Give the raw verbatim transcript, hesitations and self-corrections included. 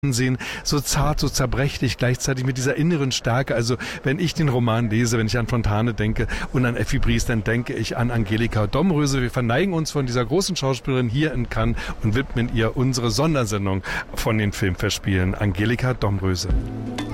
sehen, so zart, so zerbrechlich, gleichzeitig mit dieser inneren Stärke. Also wenn ich den Roman lese, wenn ich an Fontane denke und an Effi Briest, dann denke ich an Angelika Domröse. Wir verneigen uns von dieser großen Schauspielerin hier in Cannes und widmen ihr unsere Sondersendung von den Filmfestspielen. Angelika Domröse.